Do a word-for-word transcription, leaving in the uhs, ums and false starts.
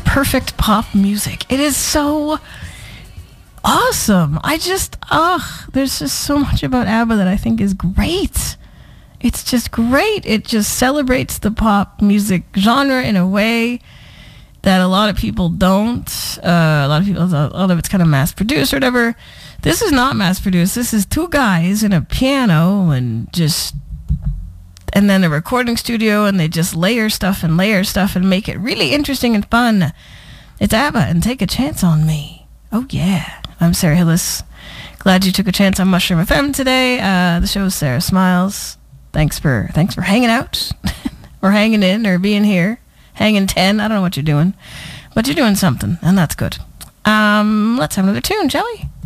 perfect pop music. It is so awesome. I just, ugh, there's just so much about ABBA that I think is great. It's just great. It just celebrates the pop music genre in a way that a lot of people don't. Uh, a lot of people, a lot of it's kind of mass produced or whatever. This is not mass produced. This is two guys in a piano and just, and then a recording studio, and they just layer stuff and layer stuff and make it really interesting and fun. It's ABBA and Take a Chance on Me. Oh yeah. I'm Sarah Hillis. Glad you took a chance on Mushroom F M today. Uh, the show is Sarah Smiles. Thanks for thanks for hanging out or hanging in or being here. Hanging ten. I don't know what you're doing, but you're doing something, and that's good. Um, let's have another tune, shall we?